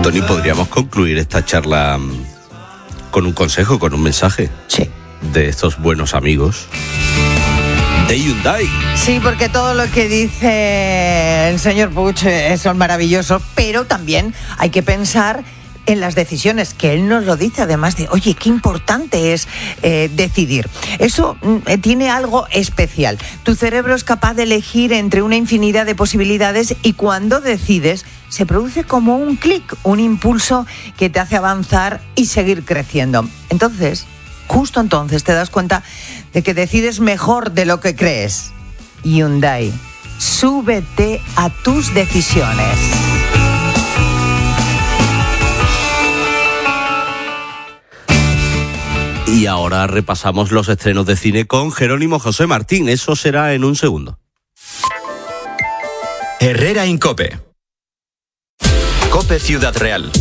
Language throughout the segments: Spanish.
Tony, ¿podríamos concluir esta charla con un consejo, con un mensaje? Sí. De estos buenos amigos de Hyundai. Sí, porque todo lo que dice el señor Puig son maravillosos, pero también hay que pensar en las decisiones, que él nos lo dice, además de, oye, qué importante es decidir. Eso tiene algo especial. Tu cerebro es capaz de elegir entre una infinidad de posibilidades y cuando decides se produce como un clic, un impulso que te hace avanzar y seguir creciendo. Entonces, justo entonces te das cuenta de que decides mejor de lo que crees. Hyundai, súbete a tus decisiones. Y ahora repasamos los estrenos de cine con Jerónimo José Martín. Eso será en un segundo. Herrera Incope. Cope Ciudad Real.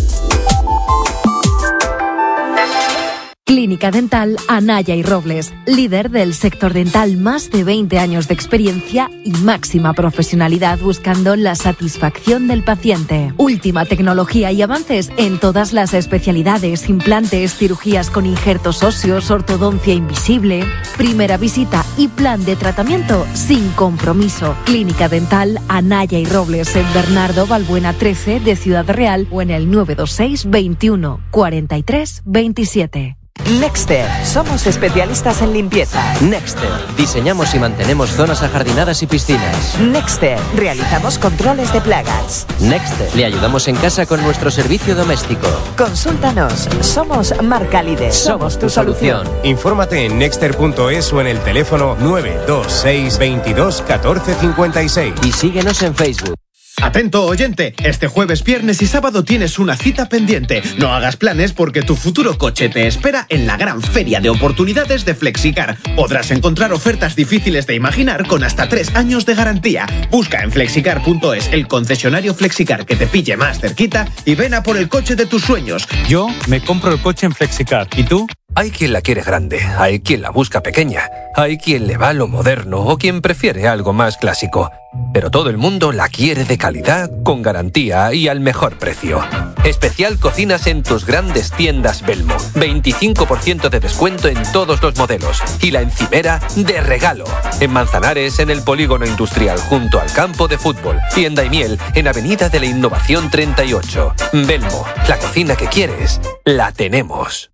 Clínica Dental Anaya y Robles, líder del sector dental, más de 20 años de experiencia y máxima profesionalidad buscando la satisfacción del paciente. Última tecnología y avances en todas las especialidades, implantes, cirugías con injertos óseos, ortodoncia invisible. Primera visita y plan de tratamiento sin compromiso. Clínica Dental Anaya y Robles en Bernardo Balbuena 13 de Ciudad Real o en el 926 21 43 27. Nexter, somos especialistas en limpieza. Nexter, diseñamos y mantenemos zonas ajardinadas y piscinas. Nexter, realizamos controles de plagas. Nexter, le ayudamos en casa con nuestro servicio doméstico. Consúltanos, somos marca líder. Somos tu solución. Infórmate en nexter.es o en el teléfono 926 22 14 56. Y síguenos en Facebook. Atento oyente, este jueves, viernes y sábado tienes una cita pendiente. No hagas planes porque tu futuro coche te espera en la gran feria de oportunidades de Flexicar. Podrás encontrar ofertas difíciles de imaginar con hasta 3 años de garantía. Busca en flexicar.es el concesionario Flexicar que te pille más cerquita y ven a por el coche de tus sueños. Yo me compro el coche en Flexicar. ¿Y tú? Hay quien la quiere grande, hay quien la busca pequeña, hay quien le va a lo moderno o quien prefiere algo más clásico. Pero todo el mundo la quiere de calidad, con garantía y al mejor precio. Especial cocinas en tus grandes tiendas Belmo. 25% de descuento en todos los modelos. Y la encimera de regalo. En Manzanares, en el Polígono Industrial, junto al campo de fútbol. Y en Daimiel, en Avenida de la Innovación 38. Belmo, la cocina que quieres, la tenemos.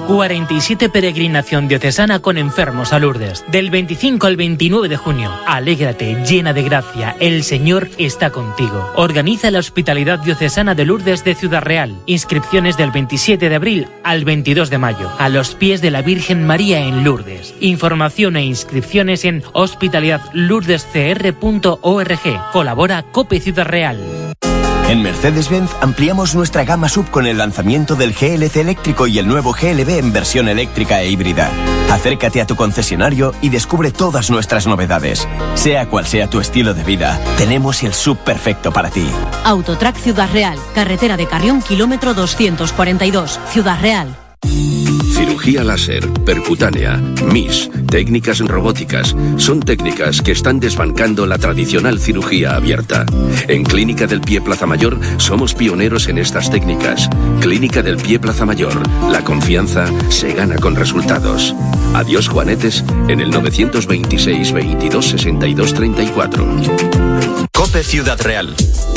47 Peregrinación Diocesana con enfermos a Lourdes. Del 25 al 29 de junio. Alégrate, llena de gracia. El Señor está contigo. Organiza la Hospitalidad Diocesana de Lourdes de Ciudad Real. Inscripciones del 27 de abril al 22 de mayo. A los pies de la Virgen María en Lourdes. Información e inscripciones en hospitalidadlourdescr.org. Colabora Cope Ciudad Real. En Mercedes-Benz ampliamos nuestra gama SUV con el lanzamiento del GLC eléctrico y el nuevo GLB en versión eléctrica e híbrida. Acércate a tu concesionario y descubre todas nuestras novedades. Sea cual sea tu estilo de vida, tenemos el SUV perfecto para ti. Autotrack Ciudad Real, carretera de Carrión, kilómetro 242, Ciudad Real. Cirugía láser, percutánea, MIS, técnicas robóticas, son técnicas que están desbancando la tradicional cirugía abierta. En Clínica del Pie Plaza Mayor somos pioneros en estas técnicas. Clínica del Pie Plaza Mayor, la confianza se gana con resultados. Adiós Juanetes en el 926 22 62 34. Cope Ciudad Real.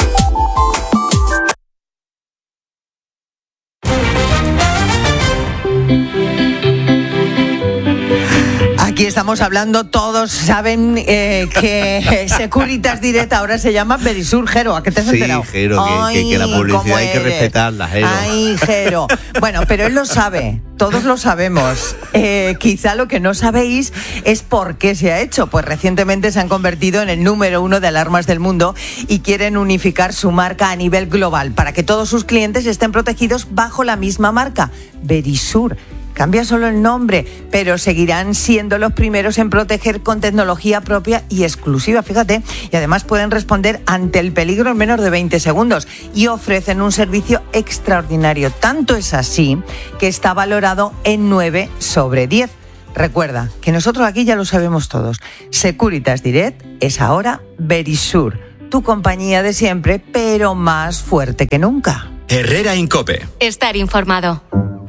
Aquí estamos hablando, todos saben que Securitas Direct ahora se llama Verisur. Jero, ¿a qué te has enterado? Sí, Jero, que la publicidad hay que respetarla, Jero. Ay, Jero. Bueno, pero él lo sabe, todos lo sabemos. Quizá lo que no sabéis es por qué se ha hecho. Pues recientemente se han convertido en el número 1 de alarmas del mundo y quieren unificar su marca a nivel global para que todos sus clientes estén protegidos bajo la misma marca, Verisur. Cambia solo el nombre, pero seguirán siendo los primeros en proteger con tecnología propia y exclusiva, fíjate, y además pueden responder ante el peligro en menos de 20 segundos y ofrecen un servicio extraordinario. Tanto es así que está valorado en 9 sobre 10. Recuerda que nosotros aquí ya lo sabemos todos. Securitas Direct es ahora Verisur, tu compañía de siempre, pero más fuerte que nunca. Herrera Incope. Estar informado.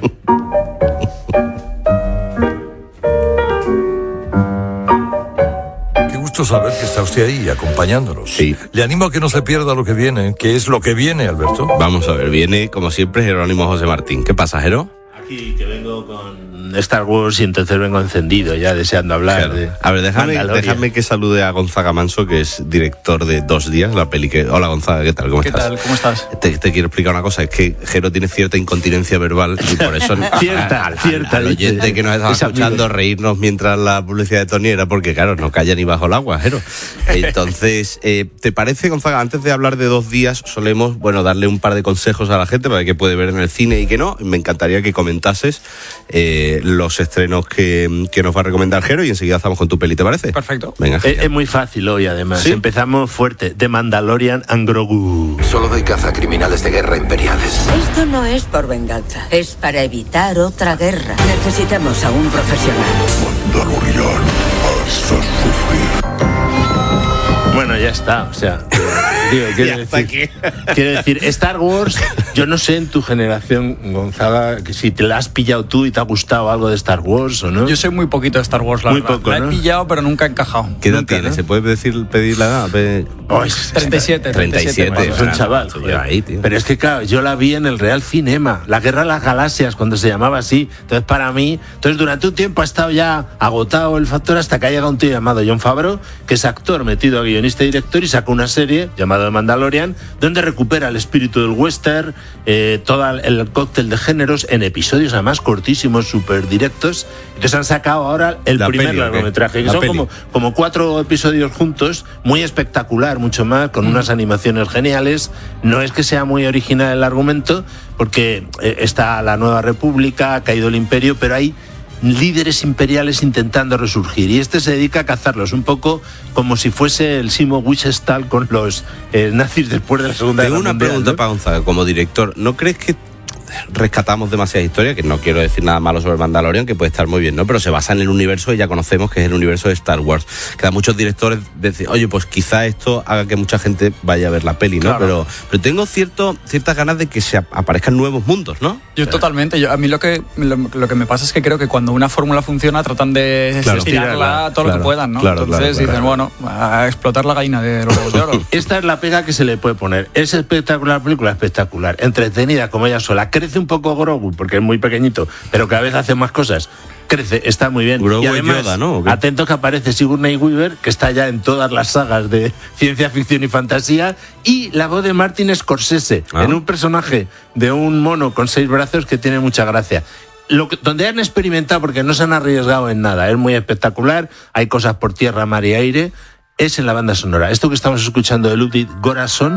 Qué gusto saber que está usted ahí acompañándonos. Sí. Le animo a que no se pierda lo que viene. ¿Qué es lo que viene, Alberto? Vamos a ver, viene como siempre Jerónimo José Martín. ¿Qué pasa, Jero? Aquí que vengo con Star Wars y entonces vengo encendido ya deseando hablar. Claro. De A ver, déjame que salude a Gonzaga Manso, que es director de 2 días, la peli que... Hola Gonzaga, ¿qué tal? ¿Cómo estás? ¿Qué tal? ¿Cómo estás? Te quiero explicar una cosa, es que Jero tiene cierta incontinencia verbal y por eso cierta, al oyente que nos estaba escuchando reírnos mientras la publicidad de Tony era porque, claro, no calla ni bajo el agua, Jero. Entonces, ¿te parece, Gonzaga, antes de hablar de 2 días, solemos, darle un par de consejos a la gente para que puede ver en el cine y que no? Me encantaría que comentases los estrenos que nos va a recomendar Jero y enseguida estamos con tu peli, ¿te parece? Perfecto. Venga, es muy fácil hoy, además. ¿Sí? Empezamos fuerte. The Mandalorian and Grogu. Solo doy caza a criminales de guerra imperiales. Esto no es por venganza, es para evitar otra guerra. Necesitamos a un profesional. Mandalorian, hasta sufrir. Bueno, ya está, o sea, quiero decir, Star Wars, yo no sé en tu generación, Gonzaga, que si te la has pillado tú y te ha gustado algo de Star Wars o no. Yo sé muy poquito de Star Wars, la muy verdad. Poco, la ¿no? he pillado, pero nunca he encajado. ¿Qué edad Nunca, tiene? ¿no? ¿Se puede pedir la edad? 37. 37. Es un chaval. Ahí, tío. Pero es que, claro, yo la vi en el Real Cinema, la Guerra de las Galaxias, cuando se llamaba así. Entonces, para mí, durante un tiempo ha estado ya agotado el factor hasta que ha llegado un tío llamado Jon Favreau, que es actor metido a guionista y director, y sacó una serie llamada The Mandalorian, donde recupera el espíritu del western, todo el cóctel de géneros, en episodios además cortísimos, súper directos. Entonces han sacado ahora el primer largometraje, que son como 4 episodios juntos, muy espectacular, mucho más, con unas animaciones geniales. No es que sea muy original el argumento, porque está la Nueva República, ha caído el Imperio, pero hay líderes imperiales intentando resurgir, y este se dedica a cazarlos, un poco como si fuese el Simo Wittgenstein con los nazis después de la Segunda Guerra Mundial. Tengo una pregunta para Gonzaga, como director, ¿no crees que rescatamos demasiada historia? Que no quiero decir nada malo sobre Mandalorian, que puede estar muy bien, ¿no? Pero se basa en el universo y ya conocemos que es el universo de Star Wars. Quedan muchos directores decir, oye, pues quizá esto haga que mucha gente vaya a ver la peli, ¿no? Claro. Pero tengo ciertas ganas de que se aparezcan nuevos mundos, ¿no? Yo totalmente. A mí lo que me pasa es que creo que cuando una fórmula funciona tratan de estirarla todo lo que puedan, ¿no? Entonces dicen, bueno, a explotar la gallina de los huevos de oro. Esta es la pega que se le puede poner. Es espectacular la película, espectacular, entretenida como ella sola. Crece un poco Grogu porque es muy pequeñito, pero cada vez hace más cosas. Crece, está muy bien. Grogu y además, Yoda, ¿no? atentos que aparece Sigourney Weaver, que está ya en todas las sagas de ciencia ficción y fantasía, y la voz de Martin Scorsese, en un personaje de un mono con 6 brazos que tiene mucha gracia. Donde han experimentado, porque no se han arriesgado en nada, es muy espectacular, hay cosas por tierra, mar y aire, es en la banda sonora. Esto que estamos escuchando de Ludwig Göransson,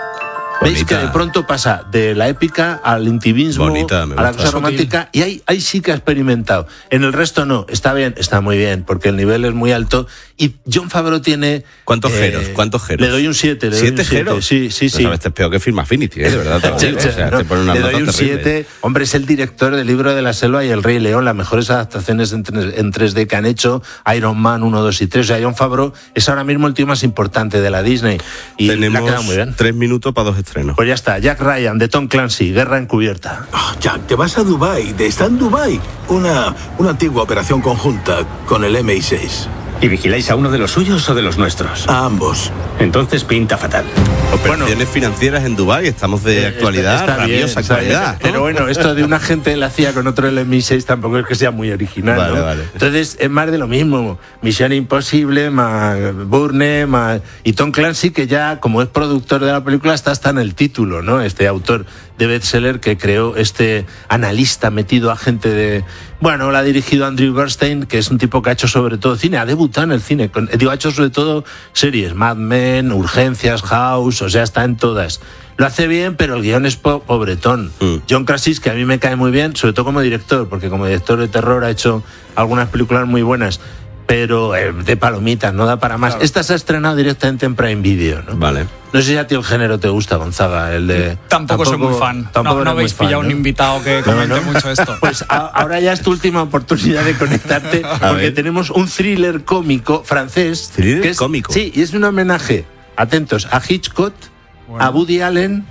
veis que de pronto pasa de la épica al intimismo, a la cosa romántica, y ahí sí que ha experimentado. En el resto no, está bien, está muy bien, porque el nivel es muy alto. Y Jon Favreau tiene... ¿Cuántos Jeros? Le doy un 7. ¿7 Jeros? Sí. No, este es peor que Film Affinity, de verdad. Te pone una nota terrible. 7. Hombre, es el director del Libro de la Selva y El Rey León, las mejores adaptaciones en 3D que han hecho, Iron Man 1, 2 y 3. O sea, Jon Favreau es ahora mismo el tío más importante de la Disney. Y tenemos le ha quedado muy bien. 3 minutos para 2 estrenos. Pues ya está, Jack Ryan, de Tom Clancy, Guerra Encubierta. Jack, te vas a Dubái, está en Dubái. Una antigua operación conjunta con el MI6. ¿Y vigiláis a uno de los suyos o de los nuestros? A ambos. Entonces pinta fatal. Operaciones financieras en Dubái, estamos de actualidad, está rabiosa bien, actualidad. Pero bueno, esto de un agente la CIA con otro el MI6 tampoco es que sea muy original, vale, ¿no? Vale. Entonces es más de lo mismo. Misión Imposible, más Bourne, más... Y Tom Clancy, que ya como es productor de la película está hasta en el título, ¿no? Este autor de bestseller que creó este analista metido agente de... Bueno, la ha dirigido Andrew Bernstein, que es un tipo que ha hecho sobre todo cine, ha debutado en el cine, ha hecho sobre todo series, Mad Men, Urgencias, House, o sea, está en todas. Lo hace bien, pero el guión es pobretón. John Krasinski, que a mí me cae muy bien, sobre todo como director, porque como director de terror ha hecho algunas películas muy buenas, pero de palomitas, no da para más. Claro. Esta se ha estrenado directamente en Prime Video, ¿no? Vale. No sé si a ti el género te gusta, Gonzaga, el de... Tampoco soy muy fan. No habéis pillado un invitado que comente mucho esto. Pues ahora ya es tu última oportunidad de conectarte, porque tenemos un thriller cómico francés. ¿Thriller cómico? Sí, y es un homenaje, atentos, a Hitchcock, a Woody Allen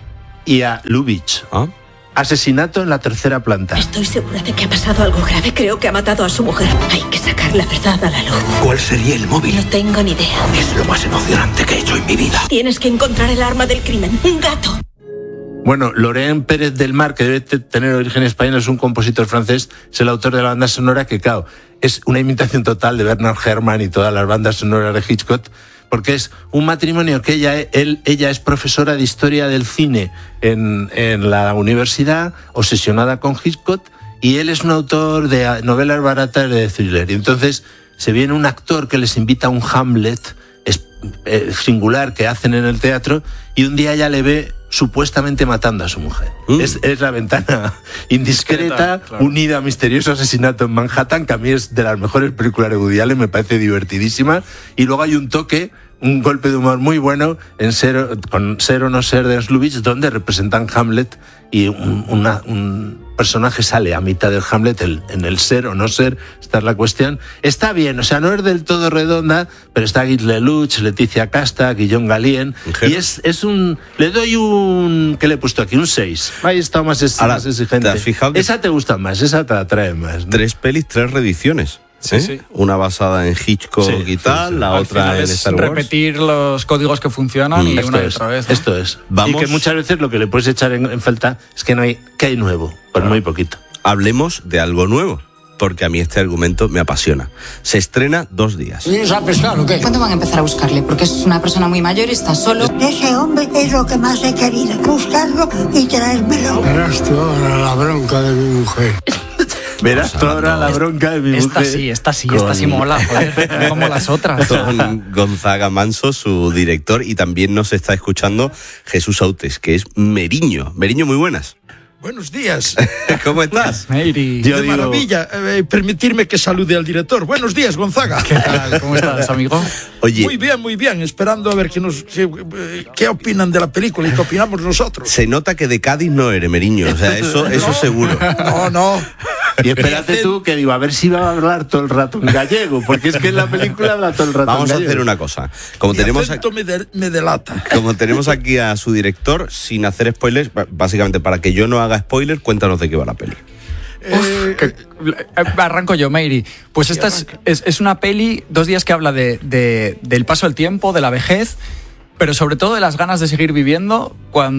y a Lubitsch. Asesinato en la 3ª planta. Estoy segura de que ha pasado algo grave. Creo que ha matado a su mujer. Hay que sacar la verdad a la luz. ¿Cuál sería el móvil? No tengo ni idea. Es lo más emocionante que he hecho en mi vida. Tienes que encontrar el arma del crimen. Un gato. Bueno, Laurent Pérez del Mar, que debe tener origen español, es un compositor francés, es el autor de la banda sonora que, claro, es una imitación total de Bernard Herrmann y todas las bandas sonoras de Hitchcock, porque es un matrimonio que ella es profesora de historia del cine en la universidad, obsesionada con Hitchcock, y él es un autor de novelas baratas de thriller. Y entonces se viene un actor que les invita a un Hamlet singular que hacen en el teatro, y un día ella le ve supuestamente matando a su mujer. Es La ventana indiscreta, claro, unida a Misterioso asesinato en Manhattan, que a mí es de las mejores películas de Woody Allen, me parece divertidísima. Y luego hay un toque, un golpe de humor muy bueno con Ser o no ser de Ernst Lubitsch, donde representan Hamlet y un personaje sale a mitad del Hamlet, en el ser o no ser, esta es la cuestión. Está bien, o sea, no es del todo redonda, pero está Guy Lelouch, Leticia Casta, Guillaume Gallienne, y es un... Le doy un... ¿Qué le he puesto aquí? Un 6. Ahí está más exigente. ¿Te has fijado que esa te gusta más, esa te atrae más, ¿no? 3 pelis, 3 reediciones. Sí. Una basada en Hitchcock y tal, la Al otra en es Star Wars. Repetir los códigos que funcionan y una y otra vez, ¿no? Esto es. Vamos. Y que muchas veces lo que le puedes echar en falta es que no hay... ¿Qué hay nuevo? Pues muy poquito. Hablemos de algo nuevo, porque a mí este argumento me apasiona. Se estrena 2 días. ¿Vienes a pescar o qué? ¿Cuándo van a empezar a buscarle? Porque es una persona muy mayor y está solo. Ese hombre es lo que más he querido, buscarlo y traérmelo. Verás tú ahora la bronca de mi mujer. Verás tú ahora la bronca de mi mujer. Esta sí mola, joder, como las otras. Con Gonzaga Manso, su director, y también nos está escuchando Jesús Autes, que es Meriño. Meriño, muy buenas. Buenos días. ¿Cómo estás? De maravilla. Permitirme que salude al director. Buenos días, Gonzaga. ¿Qué tal? ¿Cómo estás, amigo? Oye, muy bien. Esperando a ver qué opinan de la película y qué opinamos nosotros. Se nota que de Cádiz no eres, Meriño. O sea, eso seguro. No. Y espérate tú, que digo, a ver si va a hablar todo el rato en gallego, porque es que en la película habla todo el rato Vamos en a gallego. hacer una cosa. Como tenemos me delata. Como tenemos aquí a su director, sin hacer spoilers, básicamente para que yo no haga spoilers, cuéntanos de qué va la peli. Arranco yo, Meiri. Pues esta es una peli, 2 días que habla del paso del tiempo, de la vejez, pero sobre todo de las ganas de seguir viviendo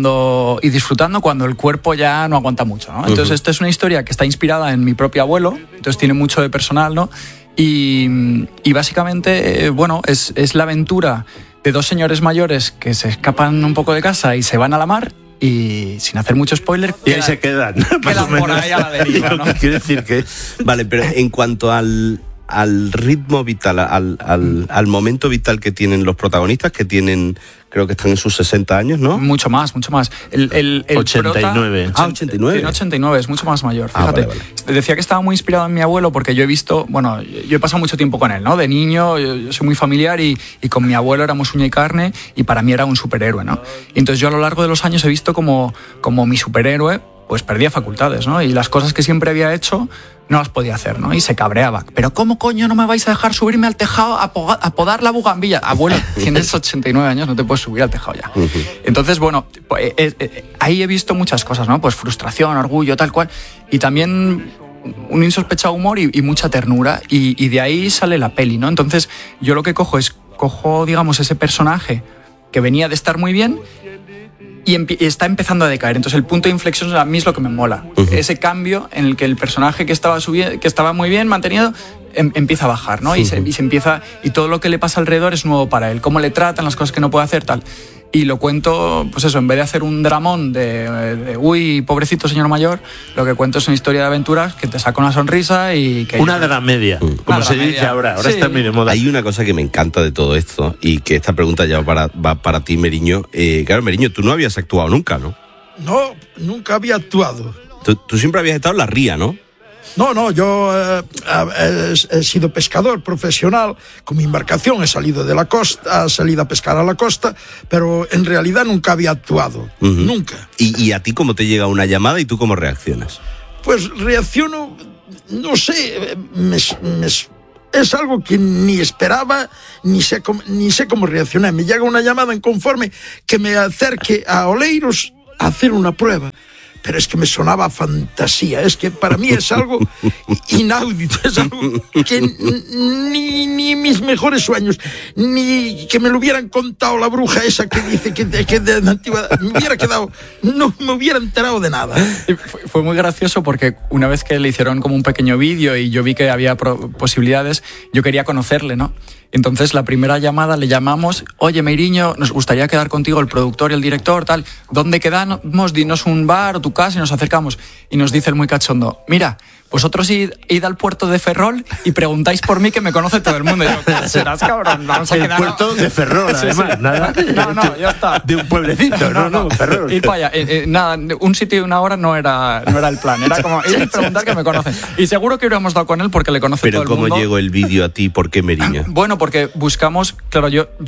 y disfrutando cuando el cuerpo ya no aguanta mucho, ¿no? Entonces, esta es una historia que está inspirada en mi propio abuelo, entonces tiene mucho de personal, ¿no? Y básicamente, bueno, es la aventura de 2 señores mayores que se escapan un poco de casa y se van a la mar, y sin hacer mucho spoiler... Y ahí se quedan. Quedan por ahí a la deriva, ¿no? Quiere decir que... Vale, pero en cuanto al ritmo vital, al momento vital que tienen los protagonistas, que tienen, creo que están en sus 60 años, ¿no? Mucho más. El 89. Prota, 89. Tiene 89, es mucho más mayor, fíjate. Vale. Decía que estaba muy inspirado en mi abuelo porque yo he visto, bueno, yo he pasado mucho tiempo con él, ¿no? De niño, yo soy muy familiar y con mi abuelo éramos uña y carne y para mí era un superhéroe, ¿no? Y entonces yo a lo largo de los años he visto como mi superhéroe pues perdía facultades, ¿no? Y las cosas que siempre había hecho no las podía hacer, ¿no? Y se cabreaba. ¿Pero cómo coño no me vais a dejar subirme al tejado a podar la bugambilla? Abuelo, tienes 89 años, no te puedes subir al tejado ya. Entonces, bueno, ahí he visto muchas cosas, ¿no? Pues frustración, orgullo, tal cual. Y también un insospechado humor y mucha ternura. Y de ahí sale la peli, ¿no? Entonces, yo lo que cojo, digamos, ese personaje que venía de estar muy bien y está empezando a decaer. Entonces el punto de inflexión a mí es lo que me mola. Ese cambio en el que el personaje que estaba muy bien mantenido empieza a bajar, ¿no? Y se empieza, y todo lo que le pasa alrededor es nuevo para él. Cómo le tratan, las cosas que no puede hacer, tal. Y lo cuento, pues eso, en vez de hacer un dramón de uy, pobrecito señor mayor, lo que cuento es una historia de aventuras que te saca una sonrisa y que... Una dramedia, como se dice ahora sí. Está muy de moda. Hay una cosa que me encanta de todo esto, y que esta pregunta ya va para ti, Meriño. Claro, Meriño, tú no habías actuado nunca, ¿no? No, nunca había actuado. Tú siempre habías estado en la ría, ¿no? No, yo he sido pescador profesional, con mi embarcación he salido de la costa, he salido a pescar a la costa, pero en realidad nunca había actuado, nunca. ¿Y a ti cómo te llega una llamada y tú cómo reaccionas? Pues reacciono, no sé, es algo que ni esperaba, ni sé cómo reaccionar. Me llega una llamada inconforme que me acerque a Oleiros hacer una prueba. Pero es que me sonaba fantasía, es que para mí es algo inaudito, es algo que ni mis mejores sueños, ni que me lo hubieran contado la bruja esa que dice que de antigüedad, me hubiera quedado, no me hubiera enterado de nada. Fue muy gracioso porque una vez que le hicieron como un pequeño vídeo y yo vi que había posibilidades, yo quería conocerle, ¿no? Entonces la primera llamada le llamamos, oye Meiriño, nos gustaría quedar contigo, el productor y el director, tal, ¿dónde quedamos? Dinos un bar o tu casa, y nos acercamos. Y nos dice el muy cachondo, mira, vosotros id al puerto de Ferrol y preguntáis por mí, que me conoce todo el mundo. Y yo, serás cabrón, vamos a quedar... El puerto de Ferrol, además, sí. Nada. No, ya está. De un pueblecito, no, Ferrol. Ir para allá, nada, un sitio y una hora no era el plan, era como ir y preguntar que me conoce. Y seguro que hubiéramos dado con él porque le conoce todo el mundo. Pero ¿cómo llegó el vídeo a ti? ¿Por qué Meiriño? Bueno, porque buscamos, claro,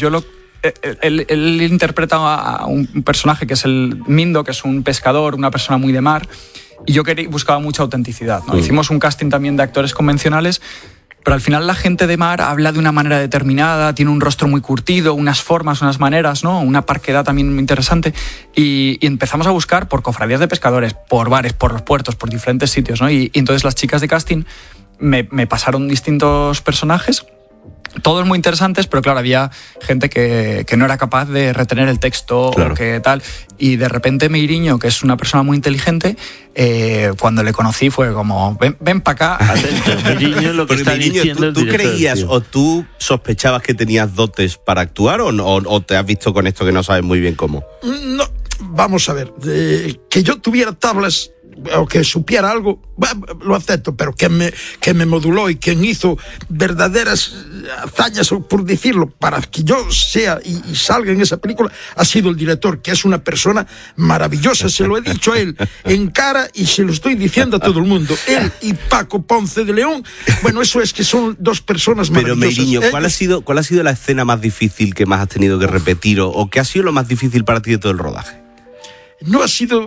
él interpreta a un personaje que es el Mindo, que es un pescador, una persona muy de mar, y yo buscaba mucha autenticidad, ¿no? Hicimos un casting también de actores convencionales, pero al final la gente de mar habla de una manera determinada, tiene un rostro muy curtido, unas formas, unas maneras, ¿no? Una parquedad también muy interesante, y empezamos a buscar por cofradías de pescadores, por bares, por los puertos, por diferentes sitios, ¿no? Y entonces las chicas de casting me pasaron distintos personajes, todos muy interesantes, pero claro, había gente que no era capaz de retener el texto, claro, o que tal, y de repente Meiriño, que es una persona muy inteligente, cuando le conocí fue como, ven para acá. Meiriño, lo que está diciendo ¿tú creías o tú sospechabas que tenías dotes para actuar o te has visto con esto que no sabes muy bien cómo? No, vamos a ver, que yo tuviera tablas o que supiera algo, lo acepto, pero quien me moduló y quien hizo verdaderas hazañas, por decirlo, para que yo sea y salga en esa película, ha sido el director, que es una persona maravillosa. Se lo he dicho a él en cara y se lo estoy diciendo a todo el mundo. Él y Paco Ponce de León, bueno, eso es que son dos personas maravillosas. Pero Meiriño, ¿cuál ha sido la escena más difícil que más has tenido que repetir o qué ha sido lo más difícil para ti de todo el rodaje? No ha sido,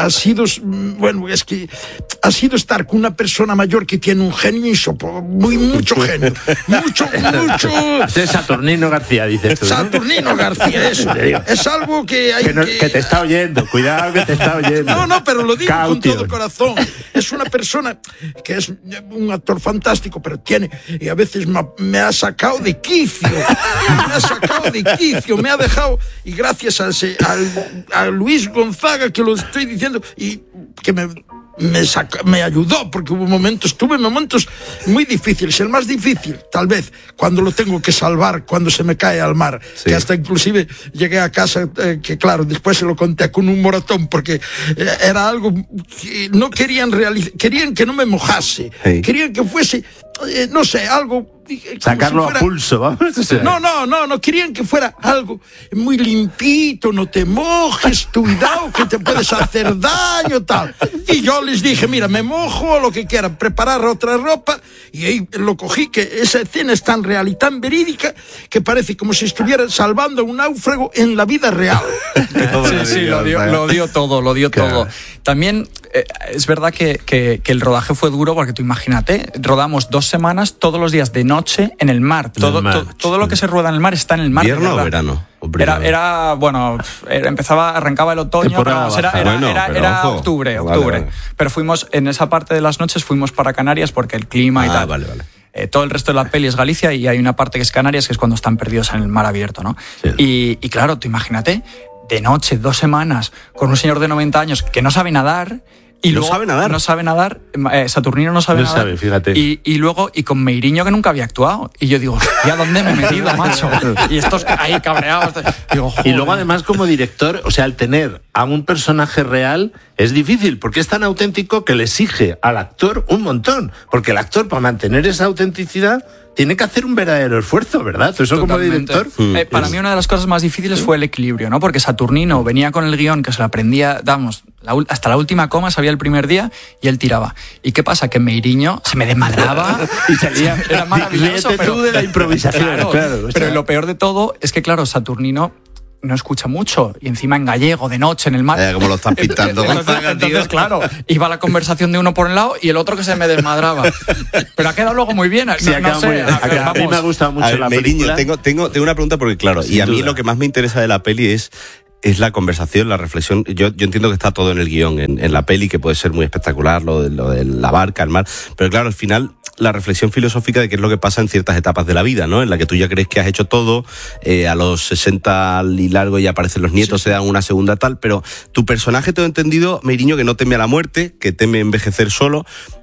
bueno, es que ha sido estar con una persona mayor que tiene un genio mucho genio, mucho. Este es Saturnino García, dices tú, ¿no? Saturnino García, eso. Es algo que hay que te está oyendo, cuidado que te está oyendo. No, pero lo digo con todo el corazón. Es una persona que es un actor fantástico, pero y a veces me ha sacado de quicio, me ha dejado, y gracias a Luis González, que lo estoy diciendo y que me ayudó, porque tuve momentos muy difíciles. El más difícil, tal vez, cuando lo tengo que salvar, cuando se me cae al mar, sí, que hasta inclusive llegué a casa, que claro, después se lo conté con un moratón, porque era algo que no querían realizar, querían que no me mojase, sí, querían que fuese, no sé, algo... Sacarlo si fuera, a pulso, vamos. No, querían que fuera algo muy limpito, no te mojes, cuidado, que te puedes hacer daño, tal. Y yo les dije, mira, me mojo, lo que quieran, preparar otra ropa, y ahí lo cogí, que esa escena es tan real y tan verídica, que parece como si estuviera salvando a un náufrago en la vida real. Sí, lo dio todo. También es verdad que el rodaje fue duro, porque tú imagínate, rodamos 2 semanas, todos los días de noche en el mar. Todo lo que se rueda en el mar está en el mar. ¿Invierno o verano? Arrancaba el otoño, era octubre. Vale. Pero fuimos, en esa parte de las noches fuimos para Canarias porque el clima y tal. Vale. Todo el resto de la peli es Galicia y hay una parte que es Canarias, que es cuando están perdidos en el mar abierto, ¿no? Sí. Y claro, tú imagínate, de noche, 2 semanas, con un señor de 90 años que no sabe nadar. Y luego, no sabe nadar, Saturnino no sabe nadar. Fíjate. Y luego, con Meiriño, que nunca había actuado. Y yo digo, ¿a dónde me he metido, macho? Y estos ahí cabreados. Digo, y luego, además, como director, o sea, al tener a un personaje real es difícil, porque es tan auténtico que le exige al actor un montón. Porque el actor, para mantener esa autenticidad, tiene que hacer un verdadero esfuerzo, ¿verdad? Eso totalmente. Como director... para mí una de las cosas más difíciles fue el equilibrio, ¿no? Porque Saturnino venía con el guión que se lo aprendía, hasta la última coma sabía el primer día y él tiraba. ¿Y qué pasa? Que Meiriño se me desmadraba y salía... Era maravilloso, pero... tú de la improvisación, claro. Pero lo peor de todo es que, claro, Saturnino no escucha mucho y encima en gallego, de noche, en el mar. Como lo estás pintando. Entonces, claro, iba la conversación de uno por un lado y el otro que se me desmadraba. Pero ha quedado luego muy bien. Sí, no sé. A mí me ha gustado mucho la Meiriño, película. tengo una pregunta porque, claro, sin y a mí duda. Lo que más me interesa de la peli es es la conversación, la reflexión. Yo entiendo que está todo en el guión, en la peli, que puede ser muy espectacular, lo de la barca, el mar, pero claro, al final la reflexión filosófica de qué es lo que pasa en ciertas etapas de la vida, ¿no? En la que tú ya crees que has hecho todo, a los 60 y largo ya aparecen los nietos, se dan una segunda tal, pero tu personaje, tengo entendido, Meiriño, que no teme a la muerte, que teme envejecer solo.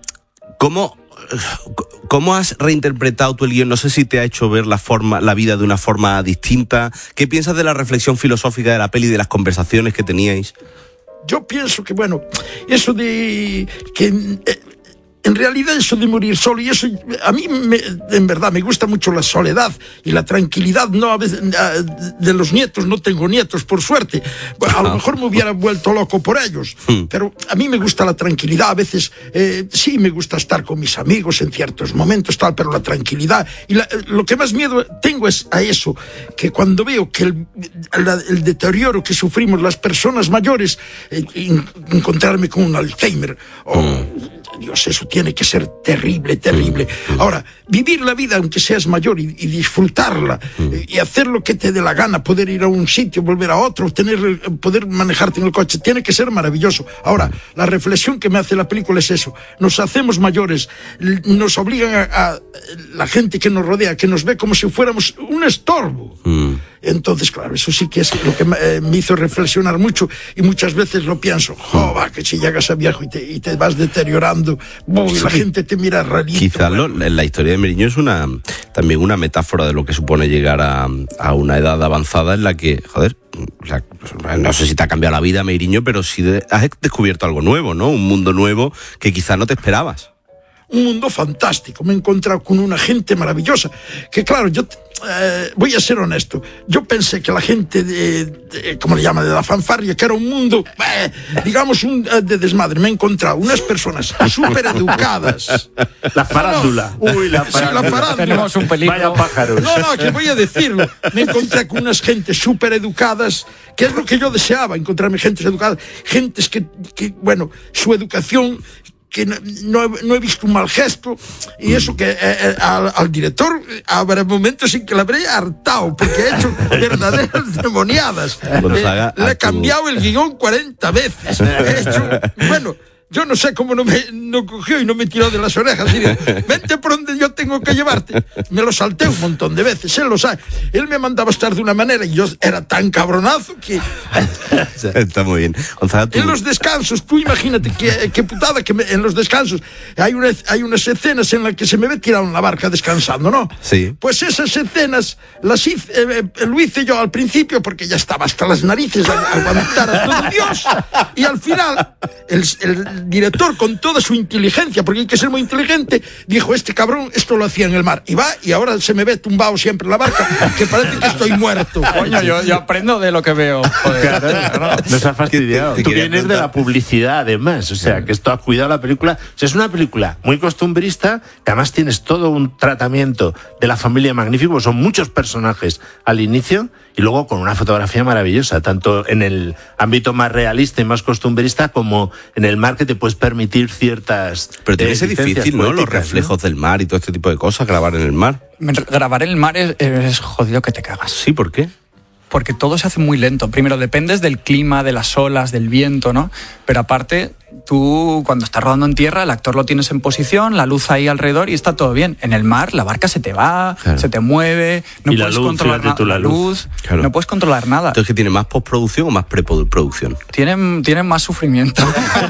¿Cómo has reinterpretado tú el guión? No sé si te ha hecho ver la vida de una forma distinta. ¿Qué piensas de la reflexión filosófica de la peli, de las conversaciones que teníais? Yo pienso que, bueno, eso de que... en realidad eso de morir solo, y eso a mí en verdad me gusta mucho la soledad y la tranquilidad, no a veces de los nietos, no tengo nietos por suerte, bueno, a lo mejor me hubiera vuelto loco por ellos, pero a mí me gusta la tranquilidad, a veces sí me gusta estar con mis amigos en ciertos momentos tal, pero la tranquilidad y lo que más miedo tengo es a eso, que cuando veo que el deterioro que sufrimos las personas mayores, encontrarme con un Alzheimer Dios, eso tiene que ser terrible, terrible. Ahora, vivir la vida aunque seas mayor y disfrutarla y hacer lo que te dé la gana, poder ir a un sitio, volver a otro, poder manejarte en el coche, tiene que ser maravilloso. Ahora, la reflexión que me hace la película es eso. Nos hacemos mayores, nos obligan a la gente que nos rodea, que nos ve como si fuéramos un estorbo. Entonces, claro, eso sí que es lo que me hizo reflexionar mucho y muchas veces lo pienso, que si llegas a viejo y te vas deteriorando, y la gente te mira rarito. Quizás la historia de Meiriño es también una metáfora de lo que supone llegar a una edad avanzada en la que, no sé si te ha cambiado la vida, Meiriño, pero sí has descubierto algo nuevo, ¿no? Un mundo nuevo que quizás no te esperabas. Un mundo fantástico, me he encontrado con una gente maravillosa, que claro, yo voy a ser honesto, yo pensé que la gente ¿cómo le llama?, de la fanfarria, que era un mundo, digamos, de desmadre. Me he encontrado unas personas súper educadas. La farándula. Uy, la farándula. Tenemos un peligro. Vaya pájaros. No, que voy a decirlo. Me encontré con unas gentes súper educadas, que es lo que yo deseaba, encontrarme gentes educadas, gentes que bueno, su educación, que no he visto un mal gesto, y eso que al director habrá momentos en que le habré hartado, porque he hecho verdaderas demoniadas. Le he cambiado el guión 40 veces. He hecho, bueno, yo no sé cómo no cogió y no me tiró de las orejas. Y digo, vente por donde yo tengo que llevarte. Me lo salté un montón de veces, él lo sabe. Él me mandaba a estar de una manera y yo era tan cabronazo que... Está muy bien. Gonzalo, en los descansos, tú imagínate qué putada que en los descansos hay unas escenas en las que se me ve tirado en la barca descansando, ¿no? Sí. Pues esas escenas lo hice yo al principio porque ya estaba hasta las narices a aguantar a todo Dios, y al final el director, con toda su inteligencia, porque hay que ser muy inteligente, dijo, este cabrón esto lo hacía en el mar, y ahora se me ve tumbado siempre en la barca, que parece que estoy muerto. Coño, yo aprendo de lo que veo. Claro, nos ha fastidiado. Tú vienes de la publicidad, además, o sea, que esto ha cuidado la película. O sea, es una película muy costumbrista, que además tienes todo un tratamiento de la familia magnífico, son muchos personajes al inicio, y luego con una fotografía maravillosa, tanto en el ámbito más realista y más costumbrista, como en el mar, que te puedes permitir ciertas... Pero tiene que ser difícil, ¿no? Los reflejos del mar y todo este tipo de cosas, grabar en el mar. Grabar en el mar es jodido que te cagas. Sí, ¿por qué? Porque todo se hace muy lento. Primero, dependes del clima, de las olas, del viento, ¿no? Pero aparte, tú cuando estás rodando en tierra, el actor lo tienes en posición, la luz ahí alrededor y está todo bien. En el mar, la barca se te va, claro, se te mueve, no y puedes controlar la luz, claro, no puedes controlar nada. Entonces, ¿qué tiene más postproducción o más preproducción? Tienen más sufrimiento.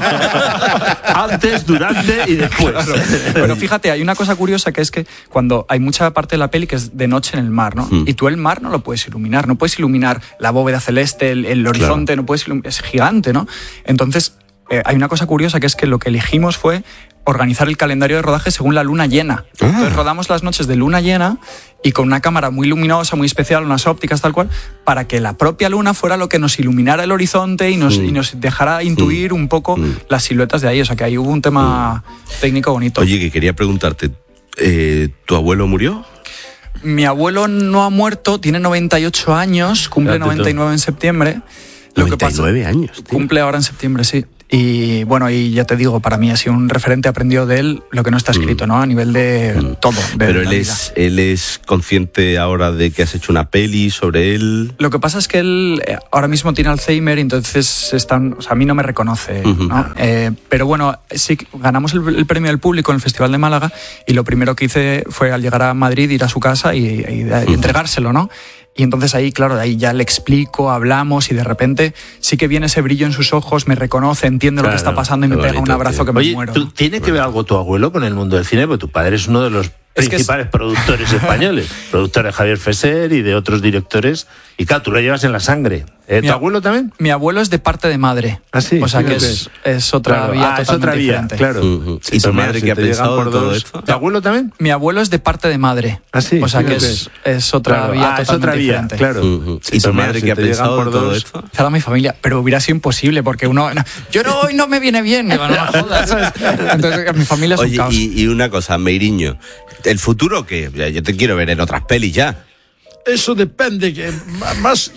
Antes, durante y después. Claro. Pero fíjate, hay una cosa curiosa, que es que cuando hay mucha parte de la peli que es de noche en el mar, ¿no? Y tú el mar no lo puedes iluminar, no puedes iluminar la bóveda celeste, el horizonte, claro, no puedes es gigante, ¿no? Entonces, hay una cosa curiosa, que es que lo que elegimos fue organizar el calendario de rodaje según la luna llena. Entonces rodamos las noches de luna llena y con una cámara muy luminosa, muy especial, unas ópticas tal cual, para que la propia luna fuera lo que nos iluminara el horizonte y nos dejara intuir un poco las siluetas de ahí. O sea, que ahí hubo un tema técnico bonito. Oye, que quería preguntarte, ¿tu abuelo murió? Mi abuelo no ha muerto, tiene 98 años, cumple 99 en septiembre. 99 años. Tío. Cumple ahora en septiembre, sí. Y bueno, y ya te digo, para mí ha sido un referente, aprendido de él lo que no está escrito, ¿no? A nivel de todo. Pero él es consciente ahora de que has hecho una peli sobre él. Lo que pasa es que él ahora mismo tiene Alzheimer y entonces a mí no me reconoce, ¿no? Pero bueno, sí, ganamos el premio del público en el Festival de Málaga y lo primero que hice fue, al llegar a Madrid, ir a su casa y entregárselo, ¿no? Y entonces ahí, claro, de ahí ya le explico, hablamos y de repente sí que viene ese brillo en sus ojos, me reconoce, entiende lo que está pasando y me pega un abrazo que me muero. ¿Tiene que ver algo tu abuelo con el mundo del cine? Porque tu padre es uno de los principales productores españoles, productor de Javier Fesser y de otros directores, y claro, tú lo llevas en la sangre. ¿Tu abuelo también? Mi abuelo es de parte de madre. ¿Ah, sí? O sea que es otra vía totalmente diferente. Claro. ¿Y tu madre qué ha pensado por todo esto? ¿Tu abuelo también? Mi abuelo es de parte de madre. ¿Ah, sí? O sea que es otra vía totalmente diferente. Claro. ¿Y tu madre qué ha pensado por todo esto? Toda mi familia, pero hubiera sido imposible porque uno... Yo hoy no me viene bien. Digo, no me jodas, ¿sabes? Entonces mi familia es un caos. Y una cosa, Meiriño, ¿el futuro qué? Yo te quiero ver en otras pelis ya. Eso depende, que más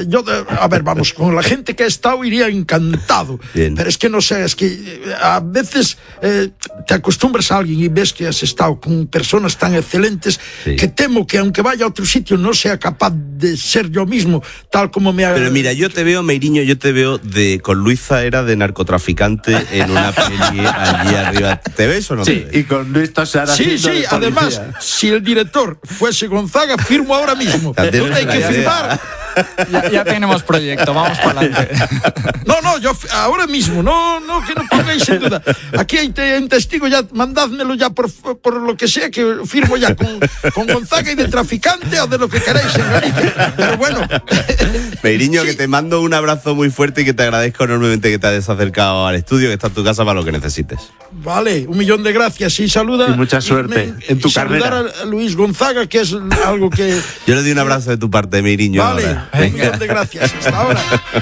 a ver, vamos, con la gente que ha estado iría encantado. Bien. Pero es que no sé, es que a veces te acostumbras a alguien y ves que has estado con personas tan excelentes que temo que aunque vaya a otro sitio no sea capaz de ser yo mismo, tal como me ha... Pero mira, yo te veo, Meiriño, con Luis Zaera de narcotraficante en una peli allí arriba. ¿Te ves o no te ves? Sí, y con Luis Tosar haciendo de policía. Además, si el director fuese Gonzaga, firmo ahora mismo. ¿Dónde hay que firmar? Ya tenemos proyecto, vamos para adelante. No, yo ahora mismo, no que no pongáis en duda. Aquí hay un testigo, ya mandádmelo ya por lo que sea, que firmo ya con Gonzaga y de traficante o de lo que queráis en Galicia. Pero bueno. Meiriño, que te mando un abrazo muy fuerte y que te agradezco enormemente que te hayas acercado al estudio, que está en tu casa para lo que necesites. Vale, 1.000.000 de gracias y saluda. Y mucha suerte en tu carrera. Saludar a Luis Gonzaga, que es algo que... Yo le doy un abrazo de tu parte, Meiriño. Vale, ahora. 1.000.000 de gracias. Hasta ahora.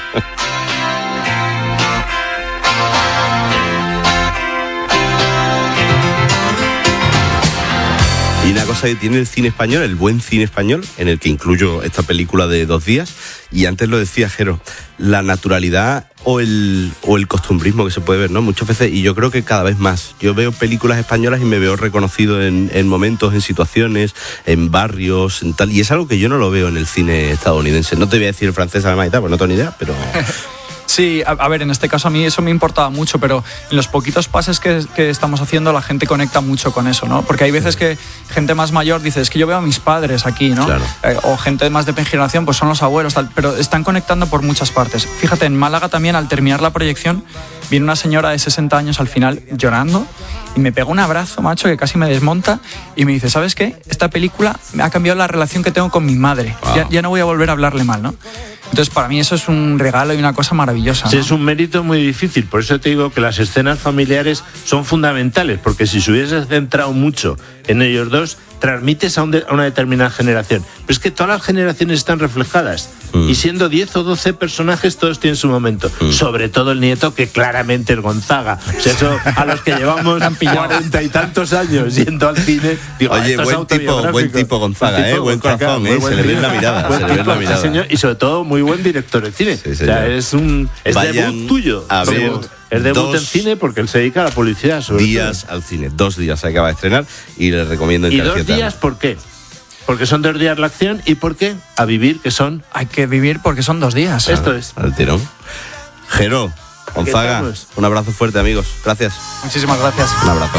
Y una cosa que tiene el cine español, el buen cine español, en el que incluyo esta película de 2 días, y antes lo decía Jero, la naturalidad o el costumbrismo que se puede ver, ¿no? Muchas veces, y yo creo que cada vez más. Yo veo películas españolas y me veo reconocido en momentos, en situaciones, en barrios, en tal, y es algo que yo no lo veo en el cine estadounidense. No te voy a decir el francés, alemán y tal, pues no tengo ni idea, pero... Sí, a ver, en este caso a mí eso me importaba mucho, pero en los poquitos pases que estamos haciendo la gente conecta mucho con eso, ¿no? Porque hay veces que gente más mayor dice, es que yo veo a mis padres aquí, ¿no? Claro. O gente más de generación, pues son los abuelos, tal, pero están conectando por muchas partes. Fíjate, en Málaga también, al terminar la proyección, viene una señora de 60 años al final llorando y me pega un abrazo, macho, que casi me desmonta y me dice, ¿sabes qué? Esta película me ha cambiado la relación que tengo con mi madre. Wow. Ya no voy a volver a hablarle mal, ¿no? Entonces, para mí eso es un regalo y una cosa maravillosa, ¿no? Sí, es un mérito muy difícil. Por eso te digo que las escenas familiares son fundamentales, porque si se hubiese centrado mucho en ellos dos, transmites a una determinada generación. Pero es que todas las generaciones están reflejadas. Y siendo 10 o 12 personajes, todos tienen su momento. Sobre todo el nieto, que claramente es Gonzaga. O sea, eso a los que llevamos 40 y tantos años yendo al cine... Digo, oye, buen tipo Gonzaga, buen corazón, se le ve en la mirada. Buen tipo, sí, señor, y sobre todo muy buen director de cine. Sí, o sea, es debut tuyo. A ver, es debut en cine porque él se dedica a la publicidad. Sobre días todo. Al cine, 2 días se acaba de estrenar y les recomiendo encarecidamente. ¿Y 2 días por qué? Porque son 2 días la acción. ¿Y por qué? A vivir, que son... Hay que vivir porque son 2 días. Esto es. Al tirón. Jero, Gonzaga, un abrazo fuerte, amigos. Gracias. Muchísimas gracias. Un abrazo.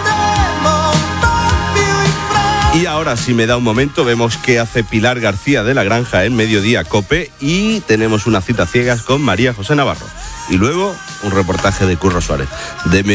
Y ahora, si me da un momento, vemos qué hace Pilar García de La Granja en Mediodía COPE y tenemos una cita ciegas con María José Navarro. Y luego, un reportaje de Curro Suárez.